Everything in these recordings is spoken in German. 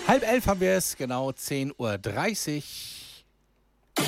10:30 haben wir es, genau 10:30 Uhr.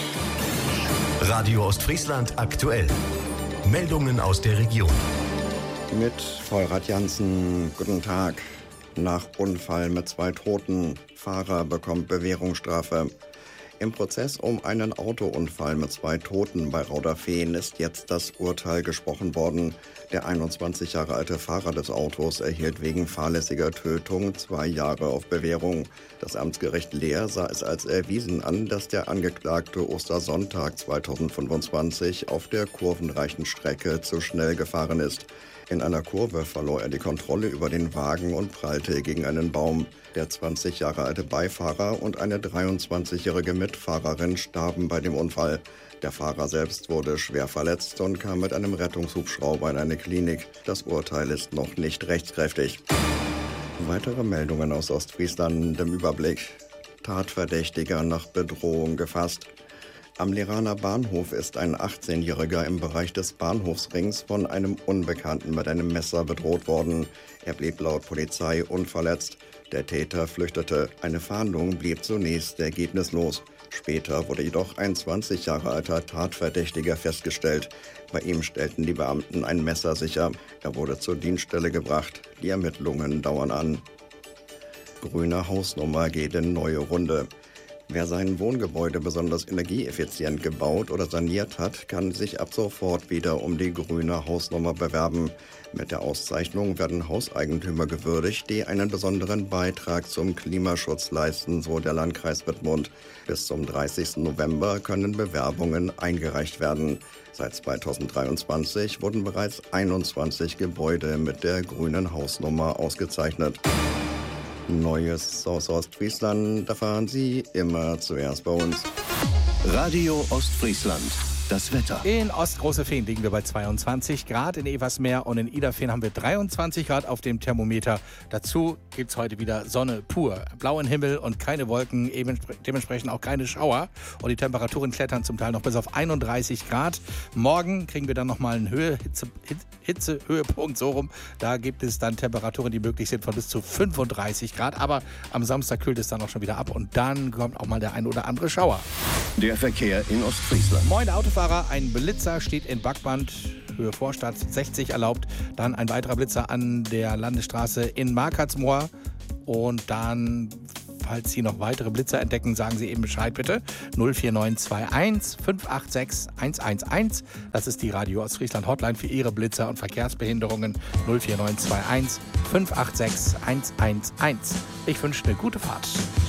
Radio Ostfriesland aktuell. Meldungen aus der Region. Mit Vollrad Jansen, guten Tag. Nach Unfall mit 2 Toten. Fahrer bekommt Bewährungsstrafe. Im Prozess um einen Autounfall mit 2 Toten bei Rauderfehn ist jetzt das Urteil gesprochen worden. Der 21 Jahre alte Fahrer des Autos erhielt wegen fahrlässiger Tötung 2 Jahre auf Bewährung. Das Amtsgericht Leer sah es als erwiesen an, dass der Angeklagte Ostersonntag 2025 auf der kurvenreichen Strecke zu schnell gefahren ist. In einer Kurve verlor er die Kontrolle über den Wagen und prallte gegen einen Baum. Der 20 Jahre alte Beifahrer und eine 23-jährige Mitfahrerin starben bei dem Unfall. Der Fahrer selbst wurde schwer verletzt und kam mit einem Rettungshubschrauber in eine Klinik. Das Urteil ist noch nicht rechtskräftig. Weitere Meldungen aus Ostfriesland im Überblick. Tatverdächtiger nach Bedrohung gefasst. Am Leraner Bahnhof ist ein 18-Jähriger im Bereich des Bahnhofsrings von einem Unbekannten mit einem Messer bedroht worden. Er blieb laut Polizei unverletzt. Der Täter flüchtete. Eine Fahndung blieb zunächst ergebnislos. Später wurde jedoch ein 20 Jahre alter Tatverdächtiger festgestellt. Bei ihm stellten die Beamten ein Messer sicher. Er wurde zur Dienststelle gebracht. Die Ermittlungen dauern an. Grüne Hausnummer geht in neue Runde. Wer sein Wohngebäude besonders energieeffizient gebaut oder saniert hat, kann sich ab sofort wieder um die grüne Hausnummer bewerben. Mit der Auszeichnung werden Hauseigentümer gewürdigt, die einen besonderen Beitrag zum Klimaschutz leisten, so der Landkreis Wittmund. Bis zum 30. November können Bewerbungen eingereicht werden. Seit 2023 wurden bereits 21 Gebäude mit der grünen Hausnummer ausgezeichnet. Neues aus Ostfriesland erfahren Sie immer zuerst bei uns. Radio Ostfriesland. Das Wetter. In Ostgroßefehn liegen wir bei 22 Grad, in Eversmeer und in Iderfehn haben wir 23 Grad auf dem Thermometer. Dazu gibt es heute wieder Sonne pur. Blauen Himmel und keine Wolken, dementsprechend auch keine Schauer. Und die Temperaturen klettern zum Teil noch bis auf 31 Grad. Morgen kriegen wir dann nochmal einen Hitzehöhepunkt, so rum. Da gibt es dann Temperaturen, die möglich sind von bis zu 35 Grad. Aber am Samstag kühlt es dann auch schon wieder ab und dann kommt auch mal der ein oder andere Schauer. Der Verkehr in Ostfriesland. Moin, der Autofahrer. Ein Blitzer steht in Backband, Höhe Vorstadt 60 erlaubt. Dann ein weiterer Blitzer an der Landesstraße in Markartsmoor. Und dann, falls Sie noch weitere Blitzer entdecken, sagen Sie eben Bescheid bitte. 04921 586 111. Das ist die Radio Ostfriesland Hotline für Ihre Blitzer und Verkehrsbehinderungen. 04921 586 111. Ich wünsche eine gute Fahrt.